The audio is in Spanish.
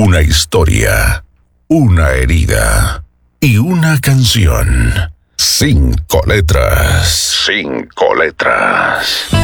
Una historia, una herida y una canción. 5 letras. 5 letras.